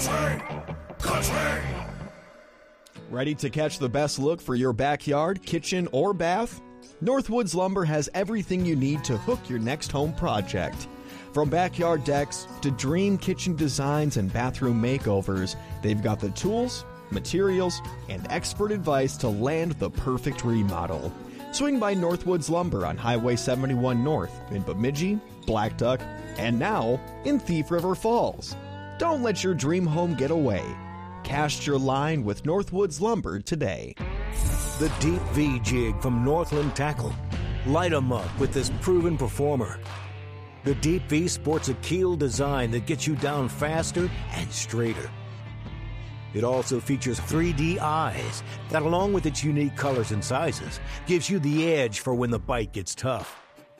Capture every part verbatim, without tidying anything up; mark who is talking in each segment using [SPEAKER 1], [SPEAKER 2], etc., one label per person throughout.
[SPEAKER 1] Country! Country!
[SPEAKER 2] Ready to catch the best look for your backyard, kitchen, or bath? Northwoods Lumber has everything you need to hook your next home project. From backyard decks to dream kitchen designs and bathroom makeovers, they've got the tools, materials, and expert advice to land the perfect remodel. Swing by Northwoods Lumber on Highway seventy-one North in Bemidji, Black Duck, and now in Thief River Falls. Don't let your dream home get away. Cast your line with Northwoods Lumber today.
[SPEAKER 3] The Deep V Jig from Northland Tackle. Light 'em up with this proven performer. The Deep V sports a keel design that gets you down faster and straighter. It also features three D eyes that, along with its unique colors and sizes, gives you the edge for when the bite gets tough.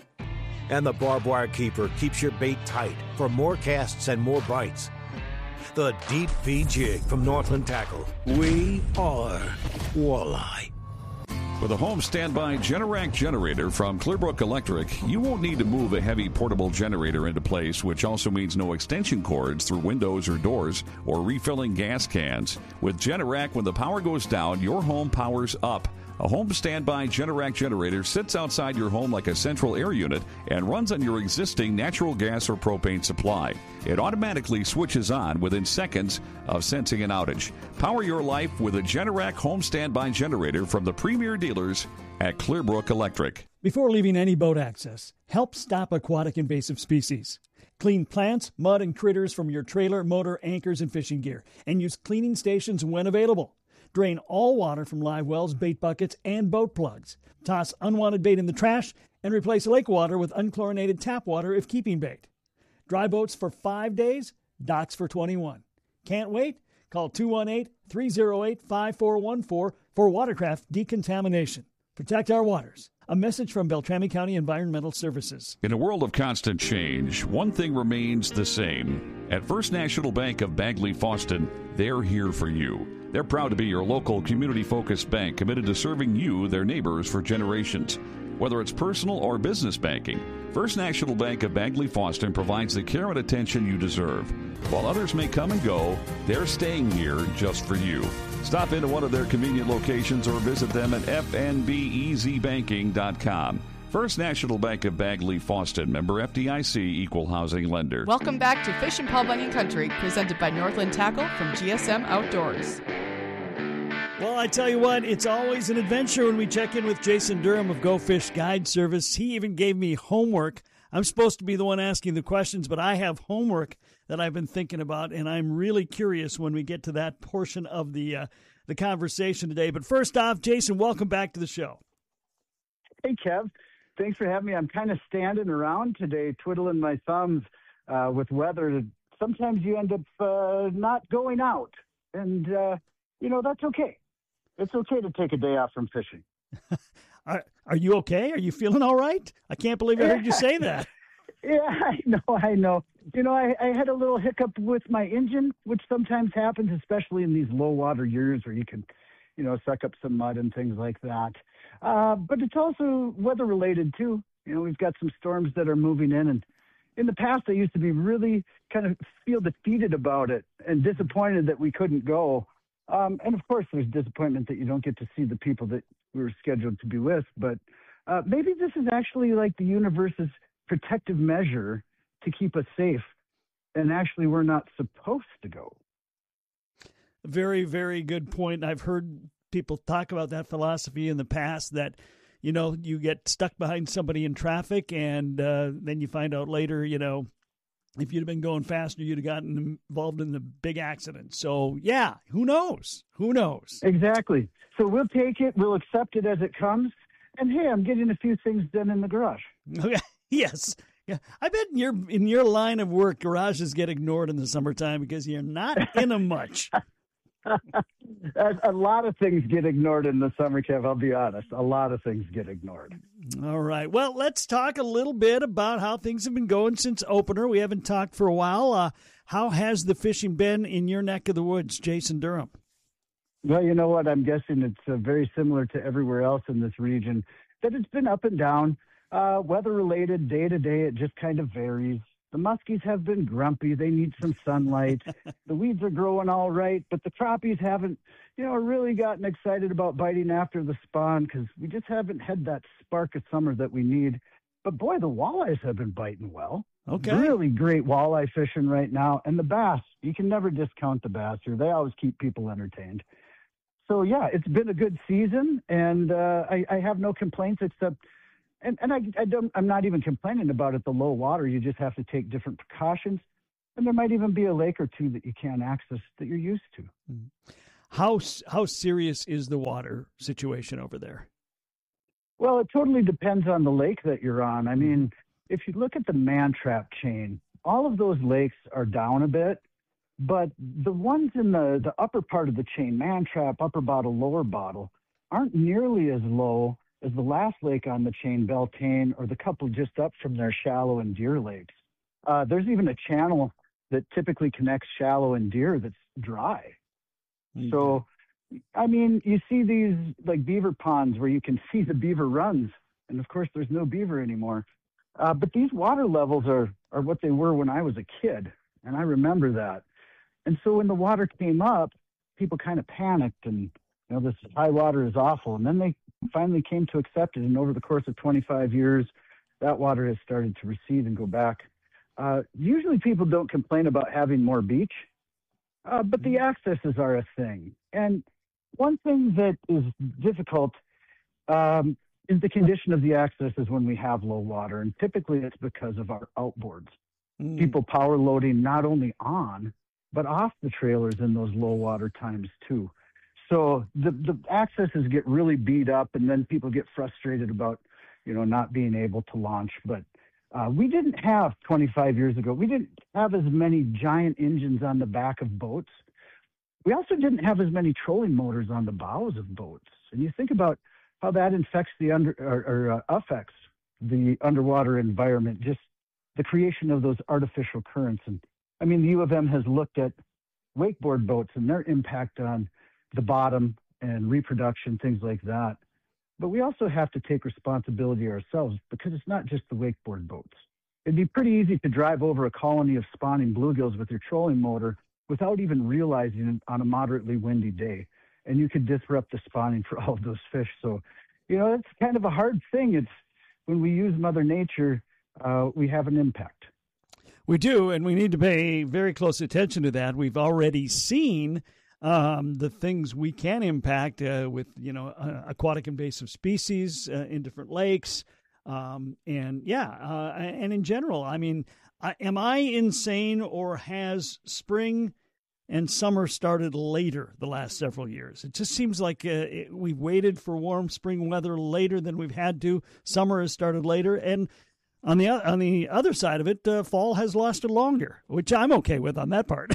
[SPEAKER 3] And the barbed wire keeper keeps your bait tight for more casts and more bites. The Deep V Jig from Northland Tackle. We are walleye.
[SPEAKER 4] With a home standby Generac generator from Clearbrook Electric, you won't need to move a heavy portable generator into place, which also means no extension cords through windows or doors or refilling gas cans. With Generac, when the power goes down, your home powers up. A home standby Generac generator sits outside your home like a central air unit and runs on your existing natural gas or propane supply. It automatically switches on within seconds of sensing an outage. Power your life with a Generac home standby generator from the premier dealers at Clearbrook Electric.
[SPEAKER 5] Before leaving any boat access, help stop aquatic invasive species. Clean plants, mud, and critters from your trailer, motor, anchors, and fishing gear, and use cleaning stations when available. Drain all water from live wells, bait buckets, and boat plugs. Toss unwanted bait in the trash and replace lake water with unchlorinated tap water if keeping bait. Dry boats for five days, docks for twenty-one. Can't wait? Call two one eight, three oh eight, five four one four for watercraft decontamination. Protect our waters. A message from Beltrami County Environmental Services.
[SPEAKER 4] In a world of constant change, one thing remains the same. At First National Bank of Bagley Fawston, they're here for you. They're proud to be your local community-focused bank committed to serving you, their neighbors, for generations. Whether it's personal or business banking, First National Bank of Bagley Fawston provides the care and attention you deserve. While others may come and go, they're staying here just for you. Stop into one of their convenient locations or visit them at f n b e z banking dot com. First National Bank of Bagley Fawston, member F D I C, equal housing lender.
[SPEAKER 6] Welcome back to Fish and Paul Bunyan Country, presented by Northland Tackle from G S M Outdoors.
[SPEAKER 5] Well, I tell you what, it's always an adventure when we check in with Jason Durham of Go Fish Guide Service. He even gave me homework. I'm supposed to be the one asking the questions, but I have homework that I've been thinking about, and I'm really curious when we get to that portion of the uh, the conversation today. But first off, Jason, welcome back to the show.
[SPEAKER 7] Hey, Kev. Thanks for having me. I'm kind of standing around today, twiddling my thumbs uh, with weather. Sometimes you end up uh, not going out, and, uh, you know, that's okay. It's okay to take a day off from fishing.
[SPEAKER 5] Are, are you okay? Are you feeling all right? I can't believe I heard you say that.
[SPEAKER 7] Yeah, I know, I know. You know, I, I had a little hiccup with my engine, which sometimes happens, especially in these low water years where you can, you know, suck up some mud and things like that. Uh, but it's also weather related too. You know, we've got some storms that are moving in, and in the past I used to be really kind of feel defeated about it and disappointed that we couldn't go. Um, and of course, there's disappointment that you don't get to see the people that we were scheduled to be with. But uh, maybe this is actually like the universe's protective measure to keep us safe. And actually, we're not supposed to go.
[SPEAKER 5] Very, very good point. I've heard people talk about that philosophy in the past that, you know, you get stuck behind somebody in traffic and uh, then you find out later, you know, if you'd have been going faster, you'd have gotten involved in the big accident. So, yeah, who knows? Who knows?
[SPEAKER 7] Exactly. So we'll take it. We'll accept it as it comes. And, hey, I'm getting a few things done in the garage.
[SPEAKER 5] Okay. Yes. Yeah. I bet in your, in your line of work, garages get ignored in the summertime because you're not in them much.
[SPEAKER 7] A lot of things get ignored in the summer, Kev, I'll be honest. A lot of things get ignored.
[SPEAKER 5] All right. Well, let's talk a little bit about how things have been going since opener. We haven't talked for a while. Uh, how has the fishing been in your neck of the woods, Jason Durham?
[SPEAKER 7] Well, you know what? I'm guessing it's uh, very similar to everywhere else in this region, that it's been up and down. Uh, weather-related, day-to-day, it just kind of varies. The muskies have been grumpy. They need some sunlight. The weeds are growing all right, but the crappies haven't, you know, really gotten excited about biting after the spawn because we just haven't had that spark of summer that we need. But boy, the walleyes have been biting well.
[SPEAKER 5] Okay.
[SPEAKER 7] Really great walleye fishing right now. And the bass, you can never discount the bass here. They always keep people entertained. So, yeah, it's been a good season, and uh, I, I have no complaints except, and, and I, I don't, I'm not even complaining about it, the low water. You just have to take different precautions, and there might even be a lake or two that you can't access that you're used to.
[SPEAKER 5] How, how serious is the water situation over there?
[SPEAKER 7] Well, it totally depends on the lake that you're on. I mean, if you look at the Mantrap chain, all of those lakes are down a bit. But the ones in the, the upper part of the chain, Mantrap, Upper Bottle, Lower Bottle, aren't nearly as low as the last lake on the chain, Beltane, or the couple just up from there, Shallow and Deer Lakes. Uh, there's even a channel that typically connects Shallow and Deer that's dry. Mm-hmm. So, I mean, you see these like beaver ponds where you can see the beaver runs, and of course there's no beaver anymore. Uh, but these water levels are, are what they were when I was a kid, and I remember that. And so when the water came up, people kind of panicked and, you know, this high water is awful. And then they finally came to accept it. And over the course of twenty-five years, that water has started to recede and go back. Uh, usually people don't complain about having more beach, uh, but the accesses are a thing. And one thing that is difficult um, is the condition of the accesses when we have low water. And typically it's because of our outboards. Mm. People power loading not only on, but off the trailers in those low water times too. So the, the accesses get really beat up, and then people get frustrated about, you know, not being able to launch. But uh, we didn't have twenty-five years ago, we didn't have as many giant engines on the back of boats. We also didn't have as many trolling motors on the bows of boats. And you think about how that infects the under or, or uh, affects the underwater environment, just the creation of those artificial currents. And I mean, the U of M has looked at wakeboard boats and their impact on the bottom and reproduction, things like that. But we also have to take responsibility ourselves because it's not just the wakeboard boats. It'd be pretty easy to drive over a colony of spawning bluegills with your trolling motor without even realizing it on a moderately windy day. And you could disrupt the spawning for all of those fish. So, you know, it's kind of a hard thing. It's when we use Mother Nature, uh, we have an impact.
[SPEAKER 5] We do, and we need to pay very close attention to that. We've already seen um, the things we can impact uh, with, you know, uh, aquatic invasive species uh, in different lakes. Um, and, yeah, uh, and in general, I mean, I, am I insane, or has spring and summer started later the last several years? It just seems like uh, it, we've waited for warm spring weather later than we've had to. Summer has started later, and On the on the other side of it, uh, fall has lasted longer, which I'm okay with on that part.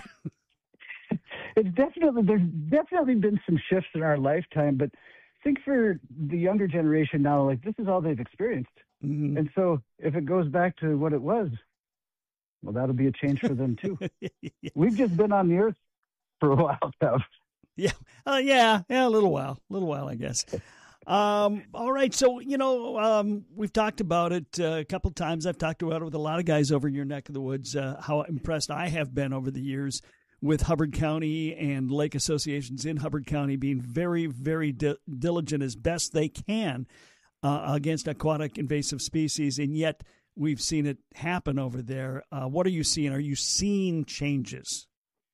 [SPEAKER 7] It's definitely there's definitely been some shifts in our lifetime, but I think for the younger generation now, like this is all they've experienced, mm-hmm. and so if it goes back to what it was, well, that'll be a change for them too. yeah. We've just been on the earth for a while now.
[SPEAKER 5] Yeah, uh, yeah, yeah, a little while, a little while, I guess. Um, all right. So, you know, um, we've talked about it uh, a couple of times. I've talked about it with a lot of guys over in your neck of the woods, uh, how impressed I have been over the years with Hubbard County and lake associations in Hubbard County being very, very di- diligent as best they can uh, against aquatic invasive species. And yet we've seen it happen over there. Uh, what are you seeing? Are you seeing changes?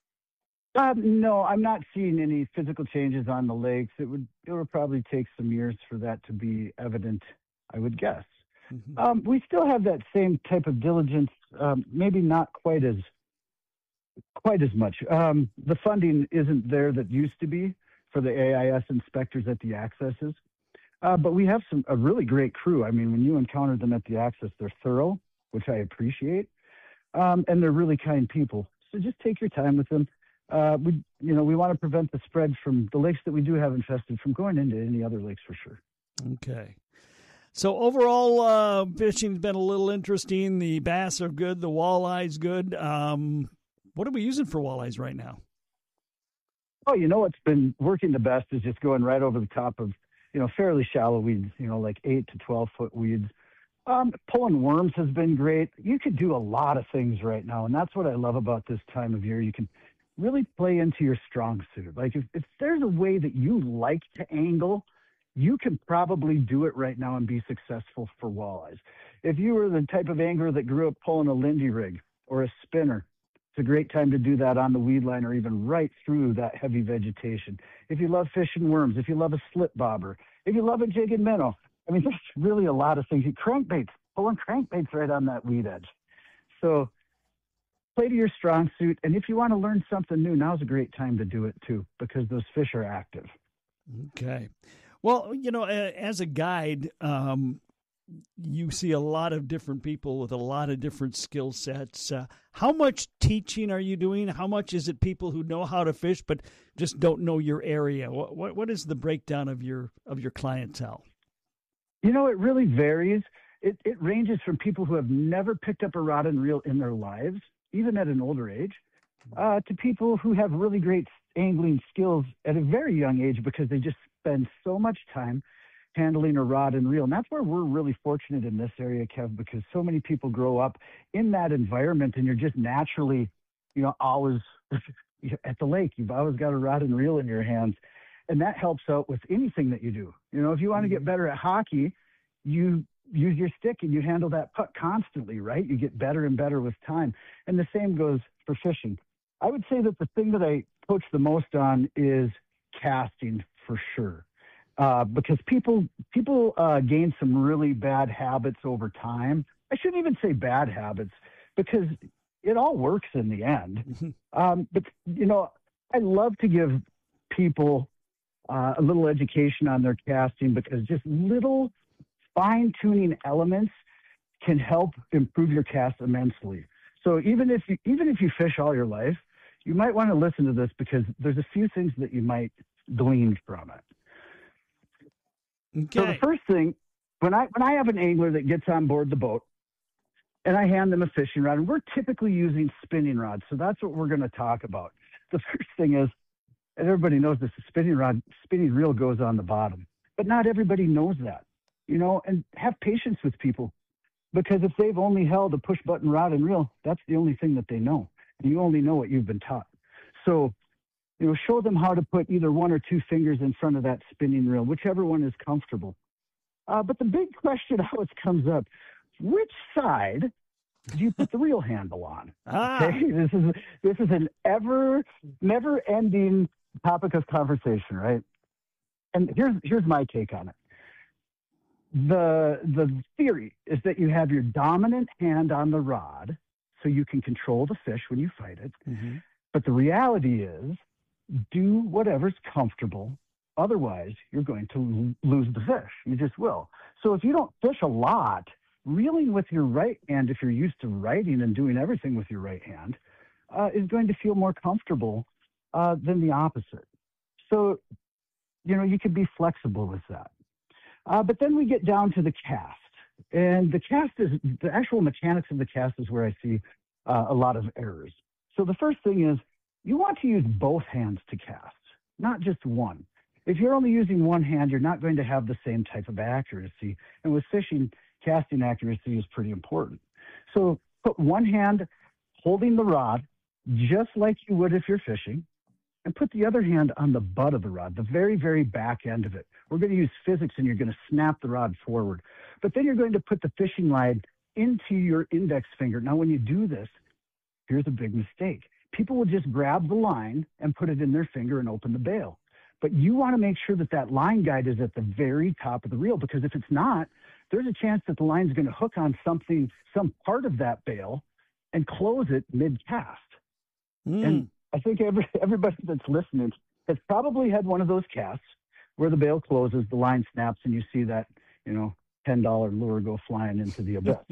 [SPEAKER 7] Um, no, I'm not seeing any physical changes on the lakes. It would it would probably take some years for that to be evident, I would guess. Mm-hmm. Um, we still have that same type of diligence, um, maybe not quite as quite as much. Um, the funding isn't there that used to be for the A I S inspectors at the accesses, uh, but we have some a really great crew. I mean, when you encounter them at the access, they're thorough, which I appreciate, um, and they're really kind people. So just take your time with them. Uh, we, you know, we want to prevent the spread from the lakes that we do have infested from going into any other lakes for sure.
[SPEAKER 5] Okay. So overall, uh, fishing's been a little interesting. The bass are good. The walleye's good. Um, what are we using for walleyes right now?
[SPEAKER 7] Oh, you know what's been working the best is just going right over the top of, you know, fairly shallow weeds, you know, like eight to twelve foot weeds. Um, pulling worms has been great. You could do a lot of things right now, and that's what I love about this time of year. You can really play into your strong suit. Like if, if there's a way that you like to angle, you can probably do it right now and be successful for walleyes. If you were the type of angler that grew up pulling a Lindy rig or a spinner, it's a great time to do that on the weed line or even right through that heavy vegetation. If you love fishing worms, if you love a slip bobber, if you love a jig and minnow, I mean, there's really a lot of things. You crankbaits, pulling crankbaits right on that weed edge. So play to your strong suit. And if you want to learn something new, now's a great time to do it too, because those fish are active.
[SPEAKER 5] Okay. Well, you know, as a guide, um, you see a lot of different people with a lot of different skill sets. Uh, how much teaching are you doing? How much is it people who know how to fish but just don't know your area? What what, what is the breakdown of your of your clientele?
[SPEAKER 7] You know, it really varies. It, it ranges from people who have never picked up a rod and reel in their lives, even at an older age, uh, to people who have really great angling skills at a very young age because they just spend so much time handling a rod and reel. And that's where we're really fortunate in this area, Kev, because so many people grow up in that environment and you're just naturally, you know, always at the lake. You've always got a rod and reel in your hands. And that helps out with anything that you do. You know, if you want to get better at hockey, you use your stick and you handle that puck constantly, right? You get better and better with time. And the same goes for fishing. I would say that the thing that I coach the most on is casting for sure. Uh, because people people uh, gain some really bad habits over time. I shouldn't even say bad habits because it all works in the end. um, but, you know, I love to give people uh, a little education on their casting because just little fine-tuning elements can help improve your cast immensely. So even if you, even if you fish all your life, you might want to listen to this because there's a few things that you might glean from it.
[SPEAKER 5] Okay.
[SPEAKER 7] So the first thing, when I when I have an angler that gets on board the boat and I hand them a fishing rod, and we're typically using spinning rods, so that's what we're going to talk about. The first thing is, and everybody knows this, the spinning rod, spinning reel goes on the bottom, but not everybody knows that, you know, and have patience with people because if they've only held a push button rod and reel, that's the only thing that they know. And you only know what you've been taught. So, you know, show them how to put either one or two fingers in front of that spinning reel, whichever one is comfortable. Uh, but the big question always comes up, which side do you put the reel handle on?
[SPEAKER 5] Ah.
[SPEAKER 7] Okay, this is this is an ever, never-ending topic of conversation, right? And here's here's my take on it. The the theory is that you have your dominant hand on the rod, so you can control the fish when you fight it.
[SPEAKER 5] Mm-hmm.
[SPEAKER 7] But the reality is, do whatever's comfortable. Otherwise, you're going to l- lose the fish. You just will. So if you don't fish a lot, reeling with your right hand, if you're used to writing and doing everything with your right hand, uh, is going to feel more comfortable uh, than the opposite. So, you know, you can be flexible with that. Uh, but then we get down to the cast. And the cast is, the actual mechanics of the cast is where I see uh, a lot of errors. So the first thing is, you want to use both hands to cast, not just one. If you're only using one hand, you're not going to have the same type of accuracy. And with fishing, casting accuracy is pretty important. So put one hand holding the rod, just like you would if you're fishing, and put the other hand on the butt of the rod, the very, very back end of it. We're going to use physics, and you're going to snap the rod forward. But then you're going to put the fishing line into your index finger. Now, when you do this, here's a big mistake. People will just grab the line and put it in their finger and open the bail. But you want to make sure that that line guide is at the very top of the reel, because if it's not, there's a chance that the line's going to hook on something, some part of that bail, and close it mid-cast.
[SPEAKER 5] Mm.
[SPEAKER 7] And I think every, everybody that's listening has probably had one of those casts where the bail closes, the line snaps, and you see that, you know, ten dollar lure go flying into the abyss.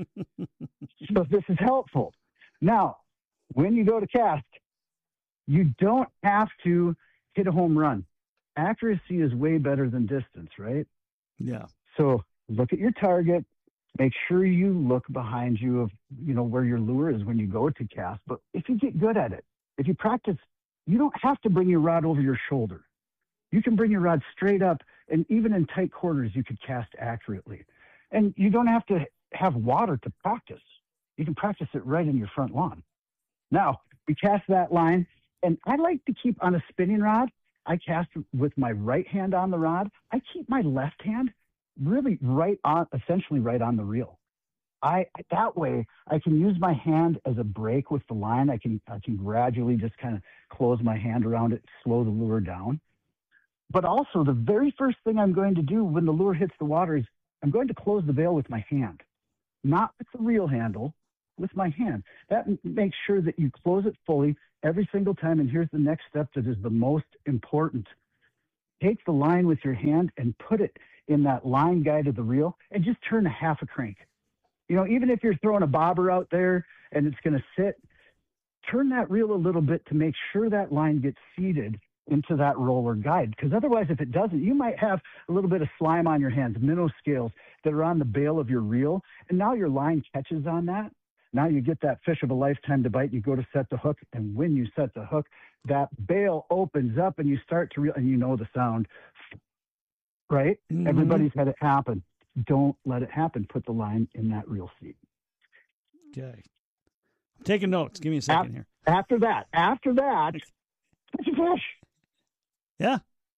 [SPEAKER 7] So this is helpful. Now, when you go to cast, you don't have to hit a home run. Accuracy is way better than distance, right?
[SPEAKER 5] Yeah.
[SPEAKER 7] So look at your target. Make sure you look behind you of, you know, where your lure is when you go to cast. But if you get good at it, if you practice, you don't have to bring your rod over your shoulder. You can bring your rod straight up, and even in tight quarters, you could cast accurately. And you don't have to have water to practice. You can practice it right in your front lawn. Now, we cast that line, and I like to keep on a spinning rod. I cast with my right hand on the rod. I keep my left hand really right on, essentially right on the reel. I that way I can use my hand as a brake with the line. I can I can gradually just kind of close my hand around it, slow the lure down. But also, the very first thing I'm going to do when the lure hits the water is I'm going to close the bail with my hand, not with the reel handle, with my hand. That m- makes sure that you close it fully every single time. And here's the next step that is the most important. Take the line with your hand and put it in that line guide of the reel and just turn a half a crank. You know, even if you're throwing a bobber out there and it's going to sit, turn that reel a little bit to make sure that line gets seated into that roller guide. Because otherwise, if it doesn't, you might have a little bit of slime on your hands, minnow scales that are on the bail of your reel. And now your line catches on that. Now you get that fish of a lifetime to bite. You go to set the hook. And when you set the hook, that bail opens up and you start to reel, and you know the sound, right? Mm-hmm. Everybody's had it happen. Don't let it happen. Put the line in that reel seat.
[SPEAKER 5] Okay. I'm taking notes. Give me a second here.
[SPEAKER 7] After that, after that, catch a fish.
[SPEAKER 5] Yeah.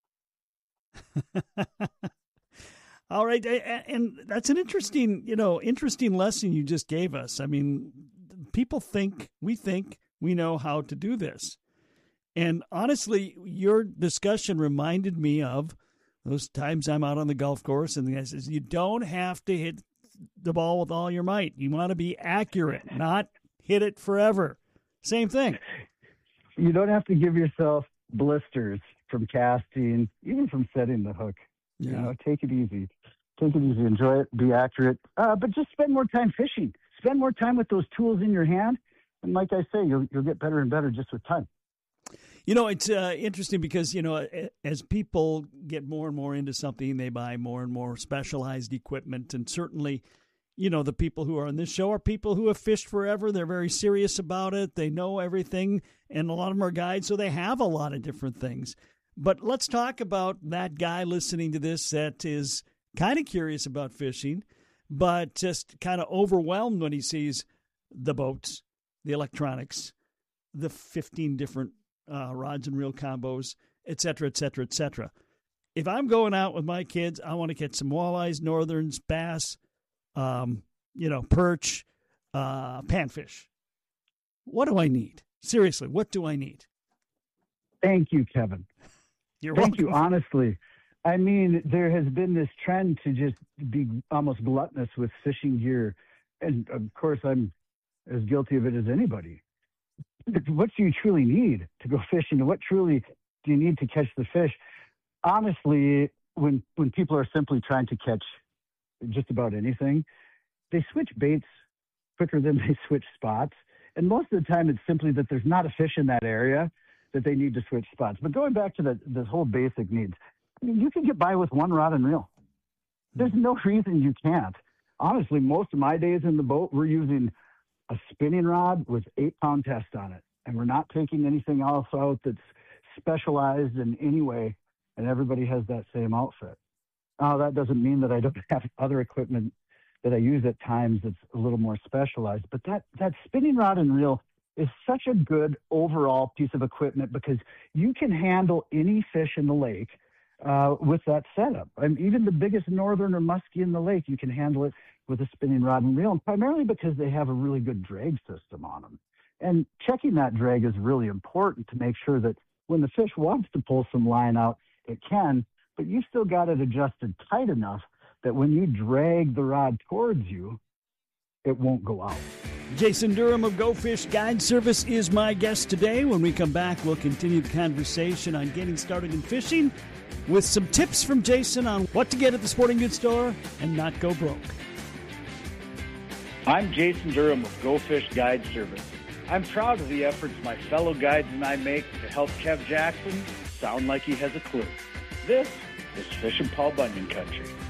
[SPEAKER 5] All right. And that's an interesting, you know, interesting lesson you just gave us. I mean, people think, we think we know how to do this. And honestly, your discussion reminded me of those times I'm out on the golf course and the guy says, you don't have to hit the ball with all your might. You want to be accurate, not hit it forever. Same thing.
[SPEAKER 7] You don't have to give yourself blisters from casting, even from setting the hook. Yeah. You know, take it easy. Take it easy. Enjoy it. Be accurate. Uh, but just spend more time fishing. Spend more time with those tools in your hand. And like I say, you'll, you'll get better and better just with time.
[SPEAKER 5] You know, it's uh, interesting because, you know, as people get more and more into something, they buy more and more specialized equipment. And certainly, you know, the people who are on this show are people who have fished forever. They're very serious about it. They know everything. And a lot of them are guides, so they have a lot of different things. But let's talk about that guy listening to this that is kind of curious about fishing, but just kind of overwhelmed when he sees the boats, the electronics, the fifteen different Uh, rods and reel combos, et cetera, et cetera, et cetera. If I'm going out with my kids, I want to catch some walleyes, northerns, bass, um, you know, perch, uh, panfish. What do I need? Seriously, what do I need?
[SPEAKER 7] Thank you, Kevin.
[SPEAKER 5] You're
[SPEAKER 7] Thank
[SPEAKER 5] welcome.
[SPEAKER 7] you, honestly. I mean, there has been this trend to just be almost gluttonous with fishing gear. And, of course, I'm as guilty of it as anybody. What do you truly need to go fishing? What truly do you need to catch the fish? Honestly, when when people are simply trying to catch just about anything, they switch baits quicker than they switch spots. And most of the time, it's simply that there's not a fish in that area that they need to switch spots. But going back to the, the whole basic needs, I mean, you can get by with one rod and reel. There's no reason you can't. Honestly, most of my days in the boat, we're using a spinning rod with eight pound test on it. And we're not taking anything else out that's specialized in any way. And everybody has that same outfit. Now, that doesn't mean that I don't have other equipment that I use at times that's a little more specialized. But that, that spinning rod and reel is such a good overall piece of equipment because you can handle any fish in the lake uh, with that setup. I mean, even the biggest northern or muskie in the lake, you can handle it with a spinning rod and reel, and primarily because they have a really good drag system on them. And checking that drag is really important to make sure that when the fish wants to pull some line out, it can, but you still got it adjusted tight enough that when you drag the rod towards you, it won't go out.
[SPEAKER 5] Jason Durham of Go Fish Guide Service is my guest today. When we come back, we'll continue the conversation on getting started in fishing with some tips from Jason on what to get at the sporting goods store and not go broke.
[SPEAKER 8] I'm Jason Durham of Go Fish Guide Service. I'm proud of the efforts my fellow guides and I make to help Kev Jackson sound like he has a clue. This is Fish and Paul Bunyan Country.